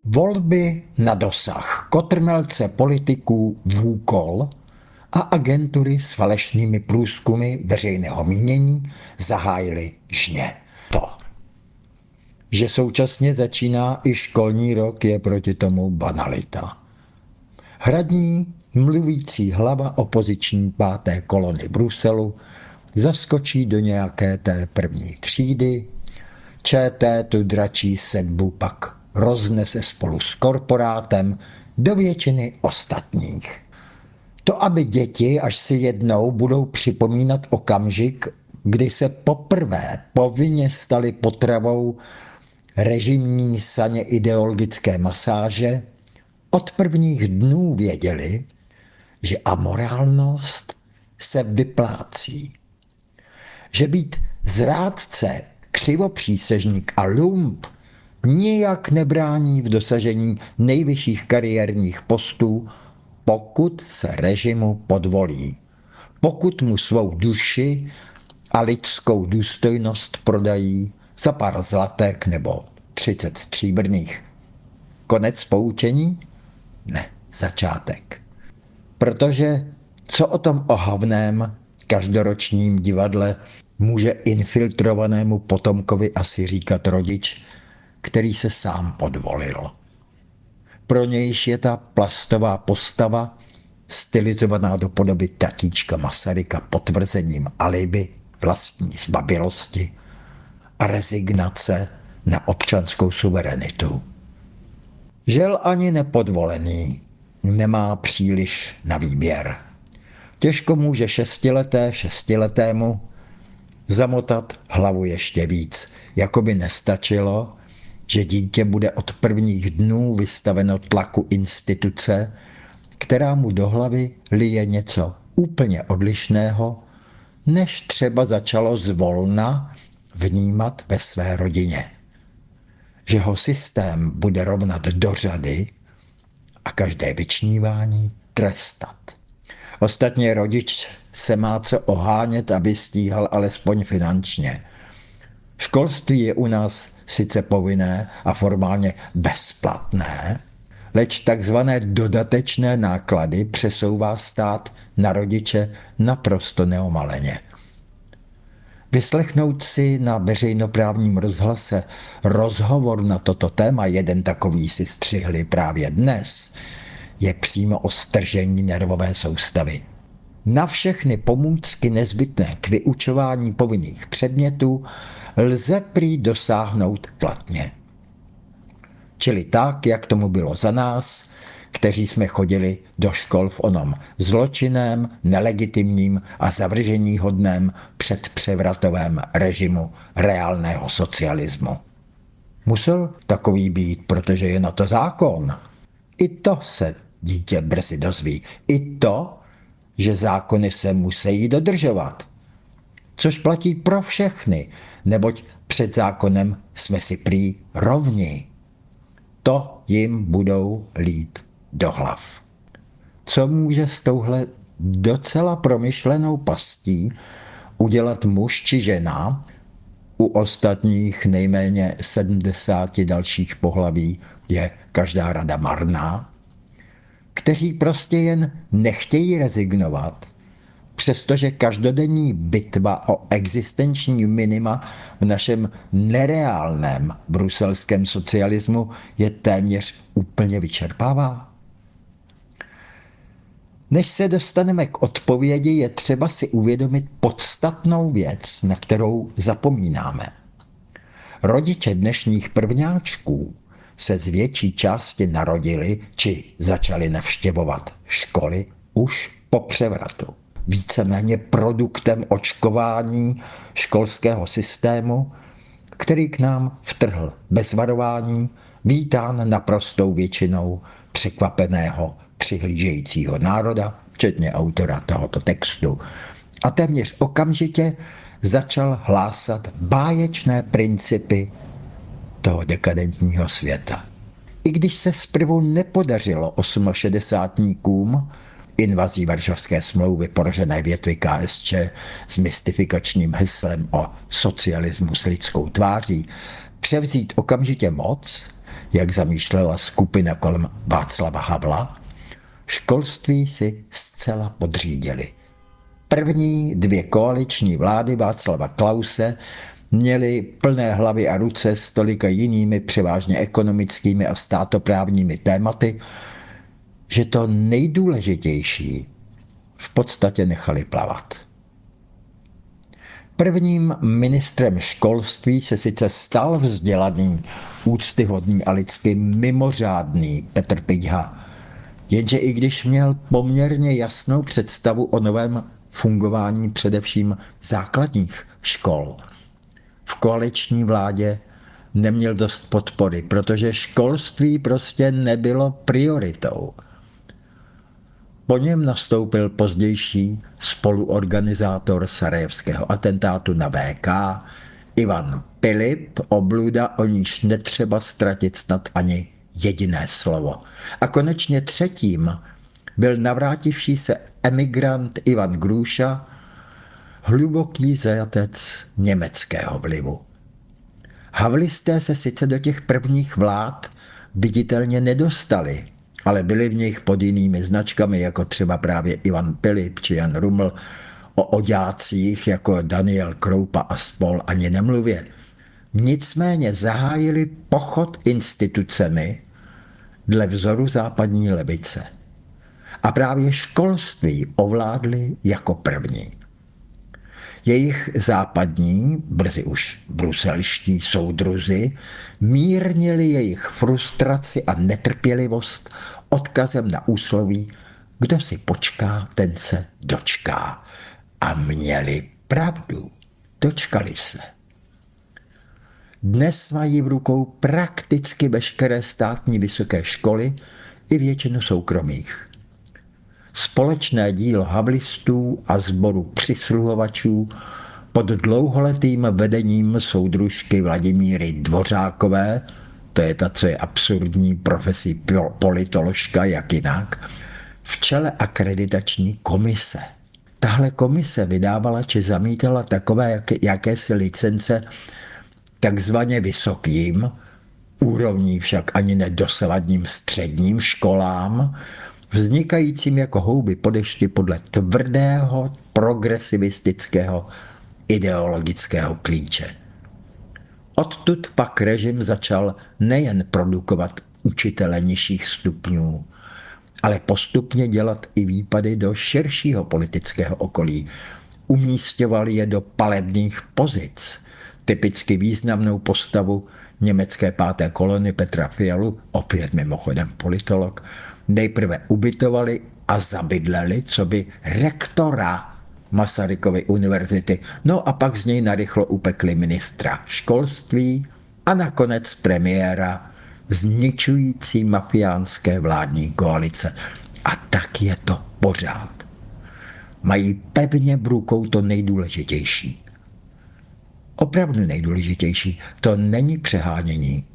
Volby na dosah, kotrmelce politiků vůkol a agentury s falešnými průzkumy veřejného mínění zahájily žně. To, že současně začíná i školní rok, je proti tomu banalita. Hradní, mluvící hlava opoziční páté kolony Bruselu zaskočí do nějaké té první třídy, ČT tu dračí sedbu pak roznese spolu s korporátem do většiny ostatních. To, aby děti, až si jednou budou připomínat okamžik, kdy se poprvé povinně staly potravou režimní saně ideologické masáže, od prvních dnů věděli, že amorálnost se vyplácí. Že být zrádce, křivopřísežník a lump nijak nebrání v dosažení nejvyšších kariérních postů, pokud se režimu podvolí. Pokud mu svou duši a lidskou důstojnost prodají za pár zlatek nebo 30 stříbrných. Konec poučení? Ne, začátek. Protože co o tom ohavném každoročním divadle může infiltrovanému potomkovi asi říkat rodič, který se sám podvolil. Pro nějž je ta plastová postava, stylizovaná do podoby tatíčka Masaryka potvrzením alibi vlastní zbabilosti a rezignace na občanskou suverenitu. Žel ani nepodvolený nemá příliš na výběr. Těžko může šestiletému zamotat hlavu ještě víc, jako by nestačilo, že dítě bude od prvních dnů vystaveno tlaku instituce, která mu do hlavy lije něco úplně odlišného, než třeba začalo zvolna vnímat ve své rodině. Že ho systém bude rovnat do řady a každé vyčnívání trestat. Ostatně rodič se má co ohánět, aby stíhal alespoň finančně. Školství je u nás sice povinné a formálně bezplatné, leč takzvané dodatečné náklady přesouvá stát na rodiče naprosto neomaleně. Vyslechnout si na veřejnoprávním rozhlase rozhovor na toto téma, jeden takový si střihli právě dnes, je přímo o stržení nervové soustavy. Na všechny pomůcky nezbytné k vyučování povinných předmětů lze prý dosáhnout platně. Čili tak, jak tomu bylo za nás, kteří jsme chodili do škol v onom zločinném, nelegitimním a zavrženíhodném předpřevratovém režimu reálného socialismu. Musel takový být, protože je na to zákon. I to se dítě brzy dozví. I to, že zákony se musí dodržovat. Což platí pro všechny, neboť před zákonem jsme si prý rovni. To jim budou lít do hlav. Co může s touhle docela promyšlenou pastí udělat muž či žena, u ostatních nejméně 70 dalších pohlaví je každá rada marná, kteří prostě jen nechtějí rezignovat, přestože každodenní bitva o existenční minima v našem nereálném bruselském socialismu je téměř úplně vyčerpává? Než se dostaneme k odpovědi, je třeba si uvědomit podstatnou věc, na kterou zapomínáme. Rodiče dnešních prvňáčků se z větší části narodili či začali navštěvovat školy už po převratu. Víceméně produktem očkování školského systému, který k nám vtrhl bez varování, vítán naprostou většinou překvapeného přihlížejícího národa, včetně autora tohoto textu. A téměř okamžitě začal hlásat báječné principy toho dekadentního světa. I když se zprvu nepodařilo osmašedesátníkům invazí Varšavské smlouvy poražené větvy KSČ s mystifikačním heslem o socialismu s lidskou tváří převzít okamžitě moc, jak zamýšlela skupina kolem Václava Havla, školství si zcela podřídili. První 2 koaliční vlády Václava Klause měly plné hlavy a ruce s tolika jinými převážně ekonomickými a státoprávními tématy, že to nejdůležitější v podstatě nechali plavat. Prvním ministrem školství se sice stal vzdělaný, úctyhodný a lidsky mimořádný Petr Piťha, jenže i když měl poměrně jasnou představu o novém fungování především základních škol, v koaliční vládě neměl dost podpory, protože školství prostě nebylo prioritou. Po něm nastoupil pozdější spoluorganizátor sarajevského atentátu na VK Ivan Pilip, obluda, o níž netřeba ztratit snad ani jediné slovo. A konečně třetím byl navrátivší se emigrant Ivan Grůša, hluboký zajatec německého vlivu. Havlisté se sice do těch prvních vlád viditelně nedostali, ale byli v nich pod jinými značkami, jako třeba právě Ivan Pilip či Jan Ruml, o oďácích jako Daniel Kroupa a spol ani nemluvě. Nicméně zahájili pochod institucemi dle vzoru západní levice. A právě školství ovládli jako první. Jejich západní, brzy už bruselští soudruzi, mírnili jejich frustraci a netrpělivost odkazem na úsloví kdo si počká, ten se dočká. A měli pravdu, dočkali se. Dnes mají v rukou prakticky veškeré státní vysoké školy i většinu soukromých. Společné dílo havlistů a sboru přisluhovačů pod dlouholetým vedením soudružky Vladimíry Dvořákové, to je ta, co je absurdní profesí politoložka, jak jinak, v čele akreditační komise. Tahle komise vydávala či zamítala takové jakési licence takzvaně vysokým, úrovní však ani nedosavadním středním školám, vznikajícím jako houby po dešti podle tvrdého progresivistického ideologického klíče. Odtud pak režim začal nejen produkovat učitele nižších stupňů, ale postupně dělat i výpady do širšího politického okolí. Umísťoval je do palebných pozic. Typicky významnou postavu německé 5. kolony Petra Fialu, opět mimochodem politolog, nejprve ubytovali a zabydleli coby rektora Masarykovy univerzity, no a pak z něj narychlo upekli ministra školství a nakonec premiéra zničující mafiánské vládní koalice. A tak je to pořád. Mají pevně v rukou to nejdůležitější. Opravdu nejdůležitější, to není přehánění.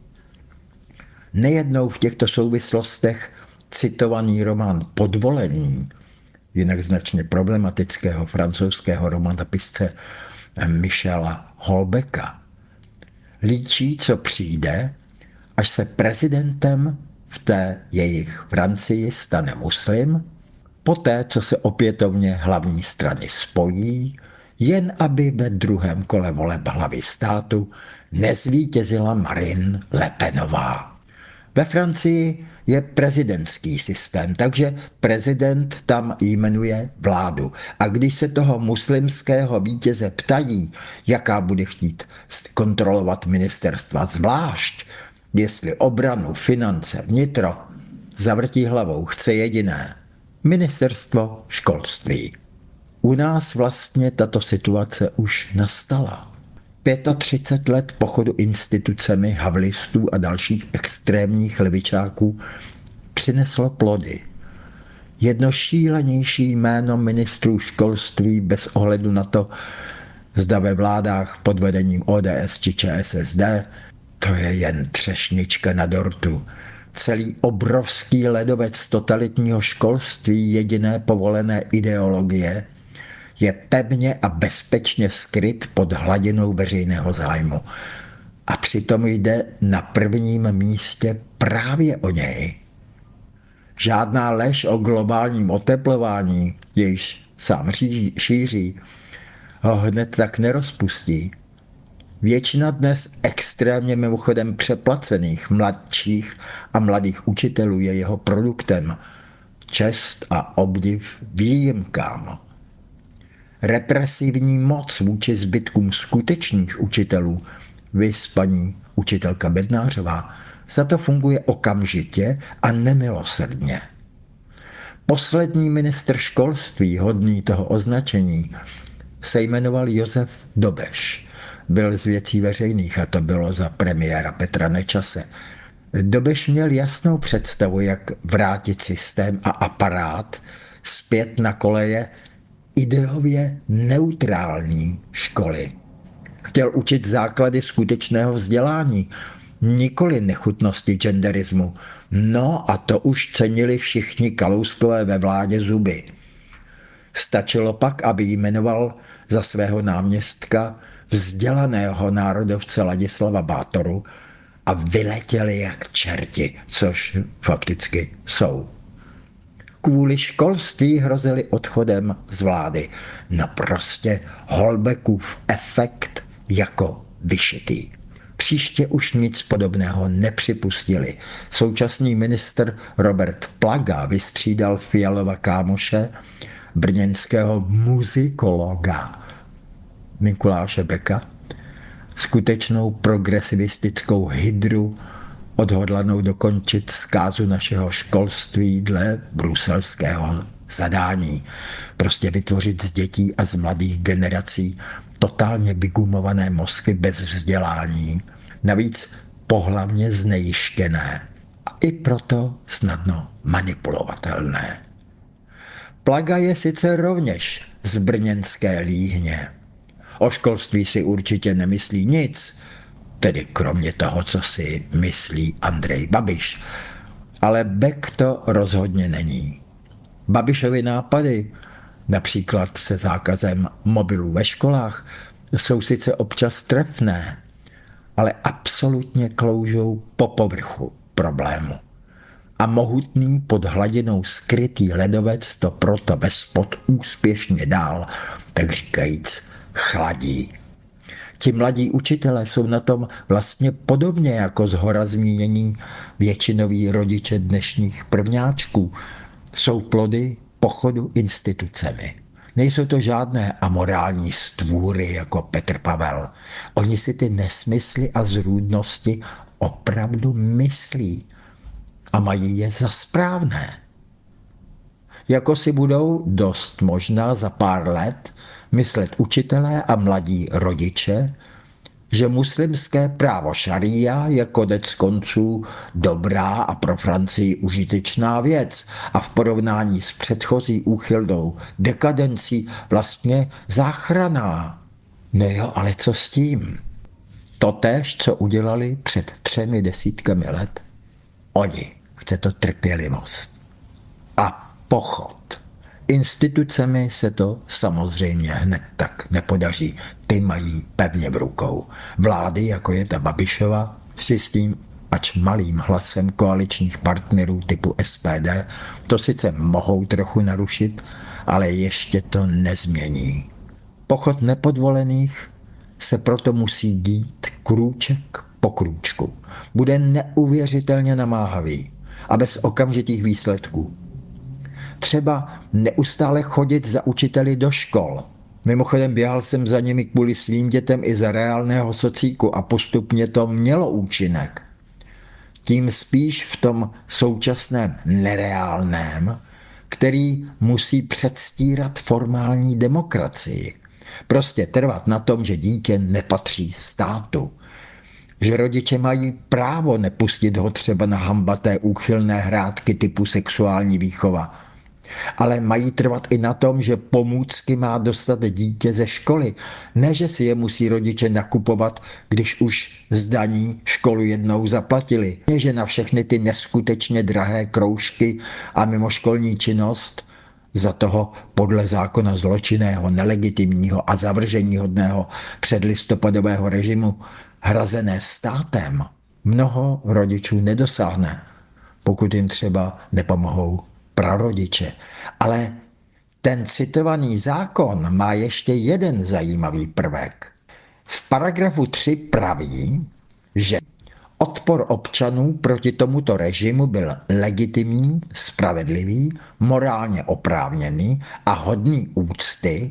Nejednou v těchto souvislostech citovaný román Podvolení, jinak značně problematického francouzského romanopisce Michela Houellebecqa, líčí, co přijde, až se prezidentem v té jejich Francii stane muslim, poté, co se opětovně hlavní strany spojí, jen aby ve druhém kole voleb hlavy státu nezvítězila Marine Le Penová. Ve Francii je prezidentský systém, takže prezident tam jmenuje vládu. A když se toho muslimského vítěze ptají, jaká bude chtít kontrolovat ministerstva zvlášť, jestli obranu, finance, vnitro, zavrtí hlavou, chce jediné: ministerstvo školství. U nás vlastně tato situace už nastala. 35 let pochodu institucemi havlistů a dalších extrémních levičáků přineslo plody. Jedno šílenější jméno ministrů školství bez ohledu na to, zda ve vládách pod vedením ODS či ČSSD, to je jen třešnička na dortu. Celý obrovský ledovec totalitního školství jediné povolené ideologie je pevně a bezpečně skryt pod hladinou veřejného zájmu. A přitom jde na prvním místě právě o něj. Žádná lež o globálním oteplování, jejíž sám šíří, ho hned tak nerozpustí. Většina dnes extrémně mimochodem přeplacených mladších a mladých učitelů je jeho produktem. Čest a obdiv výjimkám. Represivní moc vůči zbytkům skutečných učitelů, viz paní učitelka Bednářová, za to funguje okamžitě a nemilosrdně. Poslední ministr školství, hodný toho označení, se jmenoval Josef Dobeš. Byl z Věcí veřejných a to bylo za premiéra Petra Nečase. Dobeš měl jasnou představu, jak vrátit systém a aparát zpět na koleje ideově neutrální školy. Chtěl učit základy skutečného vzdělání, nikoli nechutnosti genderismu. No a to už cenili všichni Kalouskové ve vládě zuby. Stačilo pak, aby jmenoval za svého náměstka vzdělaného národovce Ladislava Bátoru a vyletěli jak čerti, což fakticky jsou. Kvůli školství hrozili odchodem z vlády. No prostě Holbekův efekt jako vyšitý. Příště už nic podobného nepřipustili. Současný ministr Robert Plaga vystřídal Fialova kámoše, brněnského muzikologa Mikuláše Beka, skutečnou progresivistickou hydru, odhodlanou dokončit zkázu našeho školství dle bruselského zadání. Prostě vytvořit z dětí a z mladých generací totálně vygumované mozky bez vzdělání, navíc pohlavně znejištěné a i proto snadno manipulovatelné. Plaga je sice rovněž z brněnské Líhně. O školství si určitě nemyslí nic, tedy kromě toho, co si myslí Andrej Babiš. Ale Bek to rozhodně není. Babišovy nápady, například se zákazem mobilů ve školách, jsou sice občas trefné, ale absolutně kloužou po povrchu problému. A mohutný pod hladinou skrytý ledovec to proto vespod úspěšně dál, tak říkajíc, chladí. Ti mladí učitelé jsou na tom vlastně podobně jako zhora zmínění většinoví rodiče dnešních prvňáčků. Jsou plody pochodu institucemi. Nejsou to žádné amorální stvůry jako Petr Pavel. Oni si ty nesmysly a zrůdnosti opravdu myslí a mají je za správné. Jako si budou dost možná za pár let myslet učitelé a mladí rodiče, že muslimské právo šaría je konec konců dobrá a pro Francii užitečná věc a v porovnání s předchozí úchylnou dekadencí vlastně záchranná. No jo, ale co s tím? Totéž, co udělali před 3 desítkami let, oni. Chce to trpělivost a pochod. Institucemi se to samozřejmě hned tak nepodaří. Ty mají pevně v rukou. Vlády, jako je ta Babišova, si s tím, ač malým hlasem koaličních partnerů typu SPD, to sice mohou trochu narušit, ale ještě to nezmění. Pochod nepodvolených se proto musí dít krůček po krůčku. Bude neuvěřitelně namáhavý a bez okamžitých výsledků. Třeba neustále chodit za učiteli do škol. Mimochodem běhal jsem za nimi kvůli svým dětem i za reálného socíku a postupně to mělo účinek. Tím spíš v tom současném nereálném, který musí předstírat formální demokracii. Prostě trvat na tom, že dítě nepatří státu. Že rodiče mají právo nepustit ho třeba na hambaté úchylné hrátky typu sexuální výchova. Ale mají trvat i na tom, že pomůcky má dostat dítě ze školy. Ne, že si je musí rodiče nakupovat, když už z daní školu jednou zaplatili. Ne, že na všechny ty neskutečně drahé kroužky a mimoškolní činnost za toho podle zákona zločinného, nelegitimního a zavrženíhodného předlistopadového režimu hrazené státem mnoho rodičů nedosáhne, pokud jim třeba nepomohou prarodiče. Ale ten citovaný zákon má ještě jeden zajímavý prvek. V paragrafu 3 praví, že odpor občanů proti tomuto režimu byl legitimní, spravedlivý, morálně oprávněný a hodný úcty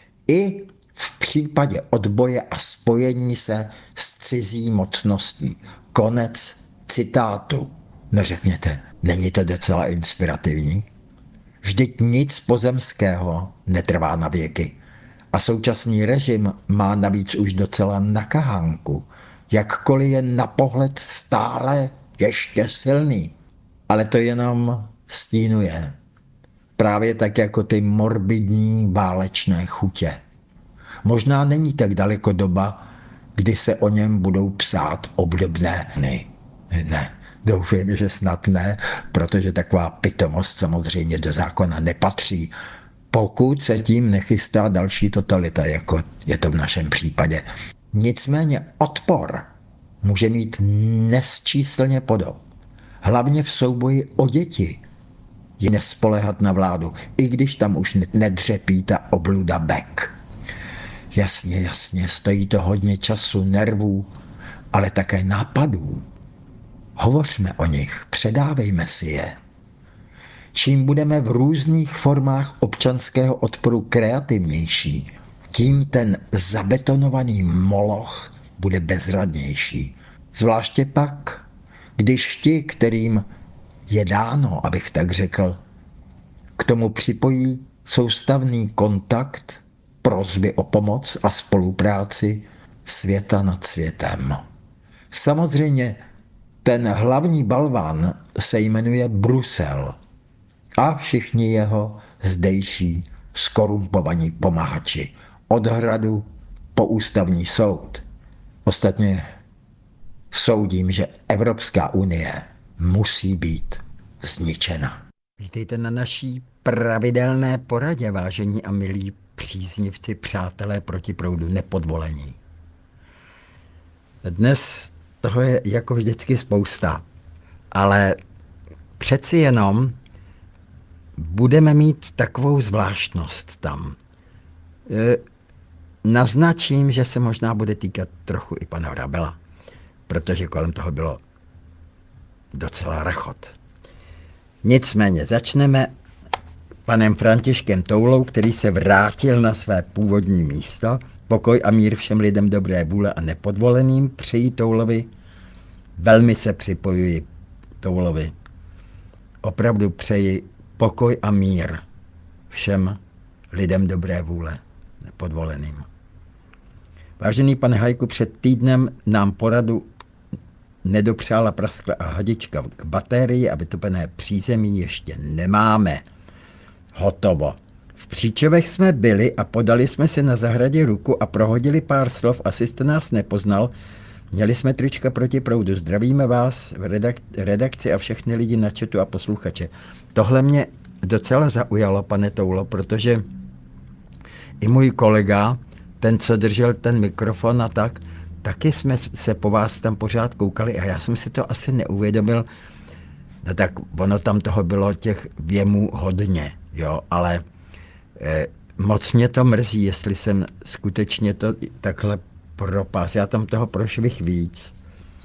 i v případě odboje a spojení se s cizí mocností. Konec citátu. No řekněte, není to docela inspirativní? Vždyť nic pozemského netrvá na věky. A současný režim má navíc už docela na kahánku, jakkoliv je na pohled stále ještě silný. Ale to jenom stínuje. Právě tak jako ty morbidní válečné chutě. Možná není tak daleko doba, kdy se o něm budou psát obdobné dny. Ne, doufám, že snad ne, protože taková pitomost samozřejmě do zákona nepatří, pokud se tím nechystá další totalita, jako je to v našem případě. Nicméně odpor může mít nesčíslně podob. Hlavně v souboji o děti je nespoléhat na vládu, i když tam už nedřepí ta obluda Beck. Jasně, stojí to hodně času, nervů, ale také nápadů. Hovořme o nich, předávejme si je. Čím budeme v různých formách občanského odporu kreativnější, tím ten zabetonovaný moloch bude bezradnější. Zvláště pak, když ti, kterým je dáno, abych tak řekl, k tomu připojí soustavný kontakt, prosby o pomoc a spolupráci světa nad světem. Samozřejmě ten hlavní balván se jmenuje Brusel a všichni jeho zdejší skorumpovaní pomahači. Od hradu po ústavní soud. Ostatně soudím, že Evropská unie musí být zničena. Vítejte na naší pravidelné poradě, vážení a milí příznivci, přátelé proti proudu nepodvolení. Dnes toho je jako vždycky spousta, ale přeci jenom budeme mít takovou zvláštnost tam. Naznačím, že se možná bude týkat trochu i pana Vrabela, protože kolem toho bylo docela rachot. Nicméně začneme panem Františkem Toulou, který se vrátil na své původní místo. Pokoj a mír všem lidem dobré vůle a nepodvoleným přeji Toulovi. Velmi se připojuji Toulovi. Opravdu přeji pokoj a mír všem lidem dobré vůle nepodvoleným. Vážený pane Hajku, před týdnem nám poradu nedopřála praskla a hadička k baterii a vytopené přízemí ještě nemáme. Hotovo. V Příčovech jsme byli a podali jsme si na zahradě ruku a prohodili pár slov, asi jste nás nepoznal. Měli jsme trička proti proudu. Zdravíme vás v redakci a všechny lidi na chatu a posluchače. Tohle mě docela zaujalo, pane Toulo, protože i můj kolega, ten, co držel ten mikrofon a tak, taky jsme se po vás tam pořád koukali a já jsem si to asi neuvědomil. No tak ono tam toho bylo těch věmů hodně, jo, ale moc mě to mrzí, jestli jsem skutečně to takhle propás. Já tam toho prošvih víc.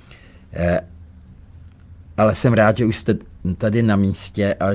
Ale jsem rád, že už jste tady na místě a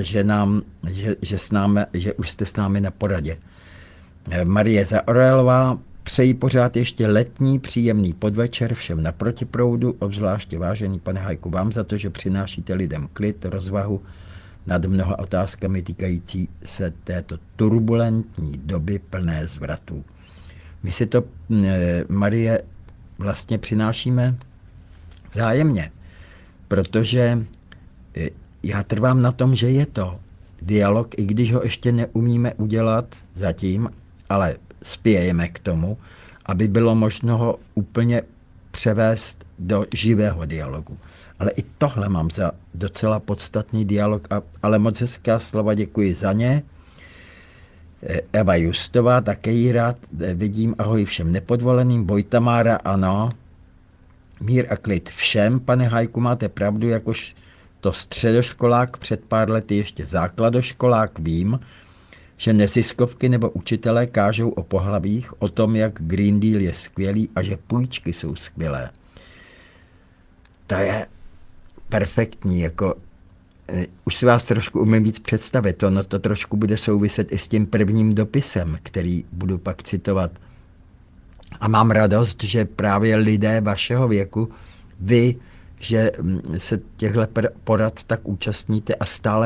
že už jste s námi na poradě. Marie Zaorelová, přeji pořád ještě letní příjemný podvečer všem na protiproudu, obzvláště vážený pane Hajku vám za to, že přinášíte lidem klid, rozvahu nad mnoha otázkami týkající se této turbulentní doby plné zvratů. My si to, Marie, vlastně přinášíme vzájemně, protože já trvám na tom, že je to dialog, i když ho ještě neumíme udělat zatím, ale spějeme k tomu, aby bylo možno ho úplně převést do živého dialogu. Ale i tohle mám za docela podstatný dialog, ale moc hezká slova, děkuji za ně. Eva Justová, také ji rád vidím, ahoj všem nepodvoleným. Vojta Mára, ano, Mír a klid všem, pane Hajku, máte pravdu, jakož to středoškolák, před pár lety ještě základoškolák, vím, že neziskovky nebo učitelé kážou o pohlavích, o tom, jak Green Deal je skvělý a že půjčky jsou skvělé. To je perfektní, jako už si vás trošku umím víc představit, ono to trošku bude souviset i s tím prvním dopisem, který budu pak citovat. A mám radost, že právě lidé vašeho věku, vy, že se těchto porad tak účastníte a stále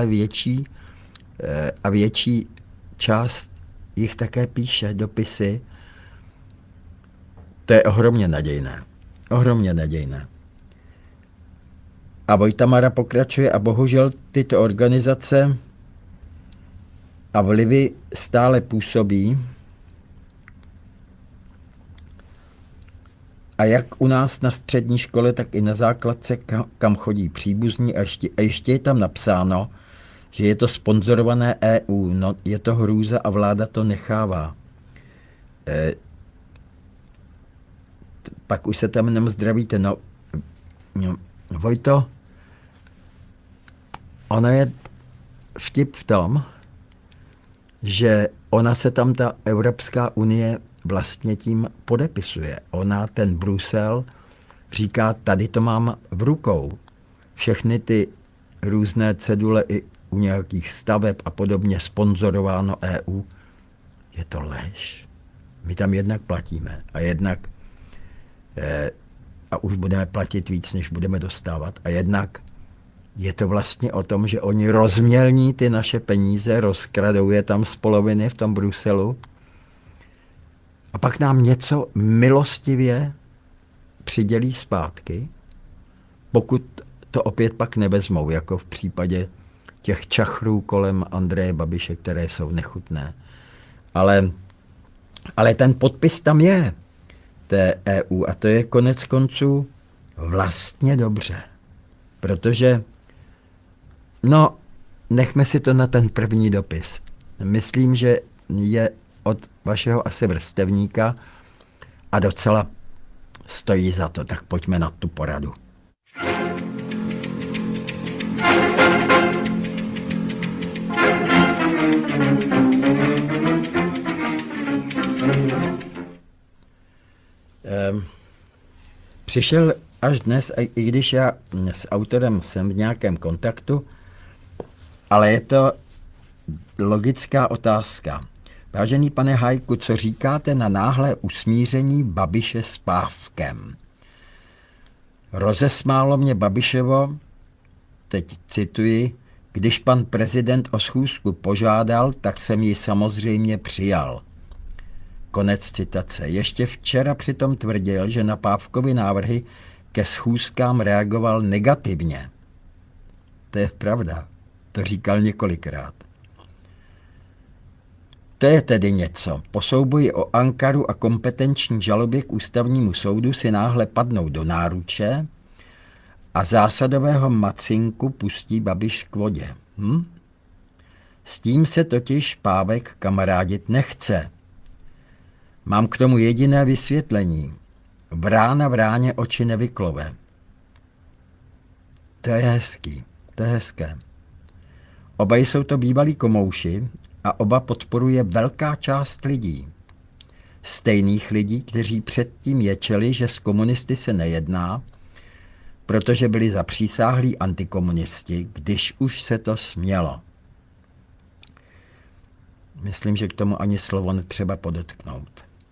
větší část jich také píše dopisy. To je ohromně nadějné. Ohromně nadějné. A Vojtamara pokračuje a bohužel tyto organizace a vlivy stále působí. A jak u nás na střední škole, tak i na základce, kam chodí příbuzní a ještě je tam napsáno, že je to sponzorované EU. No, je to hrůza a vláda to nechává. Pak už se tam jenom zdravíte. No, Vojto, ono je vtip v tom, že ona se tam, ta Evropská unie, vlastně tím podepisuje. Ona, ten Brusel, říká, tady to mám v rukou. Všechny ty různé cedule i u nějakých staveb a podobně sponzorováno EU. Je to lež. My tam jednak platíme a jednak a už budeme platit víc, než budeme dostávat. A jednak je to vlastně o tom, že oni rozmělní ty naše peníze, rozkradou je tam z poloviny v tom Bruselu a pak nám něco milostivě přidělí zpátky, pokud to opět pak nevezmou, jako v případě těch čachrů kolem Andreje Babiše, které jsou nechutné. Ale ten podpis tam je, té EU, a to je konec konců vlastně dobře, protože no, nechme si to na ten první dopis. Myslím, že je od vašeho asi vrstevníka a docela stojí za to, tak pojďme na tu poradu. Přišel až dnes, i když já s autorem jsem v nějakém kontaktu, ale je to logická otázka. Vážený pane Hajku, co říkáte na náhlé usmíření Babiše s Pávkem? Rozesmálo mě Babišovo, teď cituji, když pan prezident o schůzku požádal, tak jsem ji samozřejmě přijal. Konec citace. Ještě včera přitom tvrdil, že na Pávkovy návrhy ke schůzkám reagoval negativně. To je pravda. To říkal několikrát. To je tedy něco. Po souboji o Ankaru a kompetenční žalobě k ústavnímu soudu si náhle padnou do náruče a zásadového macinku pustí Babiš k vodě. S tím se totiž Pávek kamarádit nechce. Mám k tomu jediné vysvětlení. Vrána vráně oči nevyklove. To je hezký, to je hezké. Oba jsou to bývalí komouši a oba podporuje velká část lidí. Stejných lidí, kteří předtím ječeli, že s komunisty se nejedná, protože byli zapřísáhlí antikomunisti, když už se to smělo. Myslím, že k tomu ani slovo netřeba podotknout.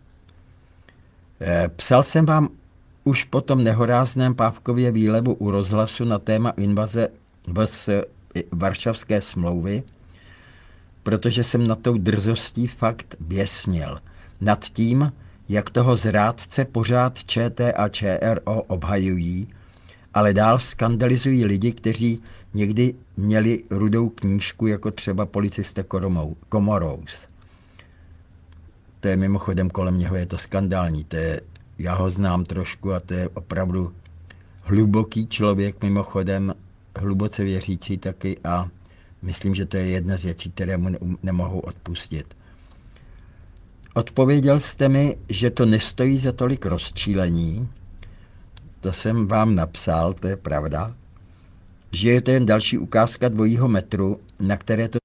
Psal jsem vám už po tom nehorázném Pávkově výlevu u rozhlasu na téma invaze Varšavské smlouvy, protože jsem nad tou drzostí fakt běsnil. Nad tím, jak toho zrádce pořád ČT a ČRO obhajují, ale dál skandalizují lidi, kteří někdy měli rudou knížku, jako třeba policista Komorous. To je mimochodem, kolem něho je to skandální. Já ho znám trošku a to je opravdu hluboký člověk, mimochodem hluboce věřící taky a myslím, že to je jedna z věcí, které mu nemohou odpustit. Odpověděl jste mi, že to nestojí za tolik rozčílení. to jsem vám napsal, to je pravda. Že je to jen další ukázka dvojího metru, na které to